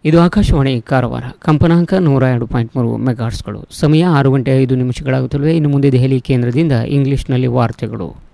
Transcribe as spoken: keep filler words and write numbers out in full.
ಇದು ಆಕಾಶವಾಣಿ ಕಾರವಾರ, ಕಂಪನಾಂಕ ನೂರ ಎರಡು ಪಾಯಿಂಟ್ ಮೂರು ಮೆಗಾಹರ್ಟ್ಸ್ಗಳು. ಸಮಯ ಆರು ಗಂಟೆ ಐದು ನಿಮಿಷಗಳಾಗುತ್ತವೆ. ಇನ್ನು ಮುಂದೆ ದೆಹಲಿ ಕೇಂದ್ರದಿಂದ ಇಂಗ್ಲಿಷ್ನಲ್ಲಿ ವಾರ್ತೆಗಳು.